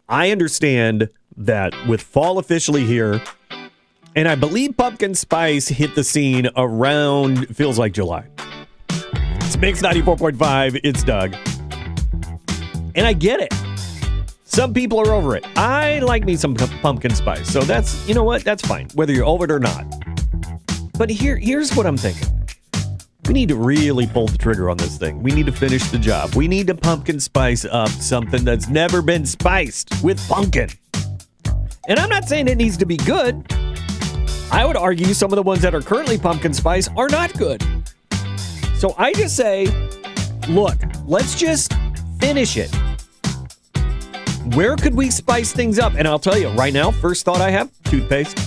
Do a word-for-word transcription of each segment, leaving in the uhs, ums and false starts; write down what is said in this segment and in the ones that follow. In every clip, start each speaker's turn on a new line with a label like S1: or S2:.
S1: I understand that with fall officially here, and I believe pumpkin spice hit the scene around, feels like July. It's Mix ninety-four point five. It's Doug. And I get it. Some people are over it. I like me some pumpkin spice. So that's, you know what? That's fine, whether you're over it or not. But here, here's what I'm thinking. We need to really pull the trigger on this thing. We need to finish the job. We need to pumpkin spice up something that's never been spiced with pumpkin. And I'm not saying it needs to be good. I would argue some of the ones that are currently pumpkin spice are not good. So I just say, look, let's just finish it. Where could we spice things up? And I'll tell you right now, first thought I have, toothpaste.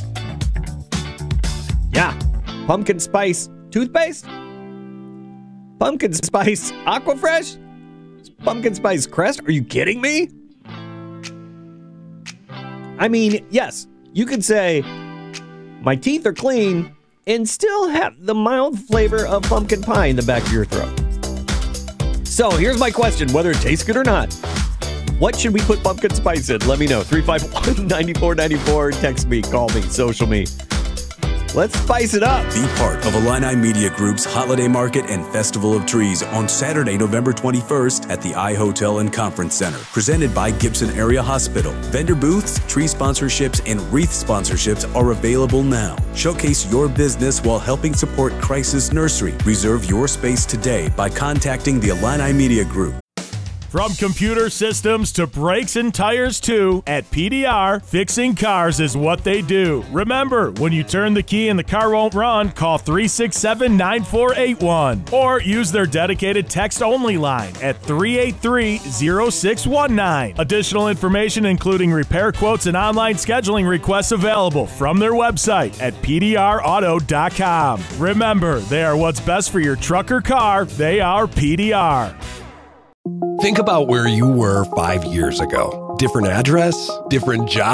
S1: Yeah, pumpkin spice toothpaste. Pumpkin spice Aquafresh? Pumpkin spice Crest? Are you kidding me? I mean, yes, you could say my teeth are clean and still have the mild flavor of pumpkin pie in the back of your throat. So here's my question, whether it tastes good or not. What should we put pumpkin spice in? Let me know. three five one, nine four nine four. Text me, call me, social me. Let's spice it up.
S2: Be part of Illini Media Group's Holiday Market and Festival of Trees on Saturday, November twenty-first at the I Hotel and Conference Center. Presented by Gibson Area Hospital. Vendor booths, tree sponsorships, and wreath sponsorships are available now. Showcase your business while helping support Crisis Nursery. Reserve your space today by contacting the Illini Media Group.
S3: From computer systems to brakes and tires too, at P D R, fixing cars is what they do. Remember, when you turn the key and the car won't run, call three six seven, nine four eight one or use their dedicated text-only line at three eight three, zero six one nine. Additional information including repair quotes and online scheduling requests available from their website at P D R auto dot com. Remember, they are what's best for your truck or car. They are P D R.
S4: Think about where you were five years ago. Different address, different job.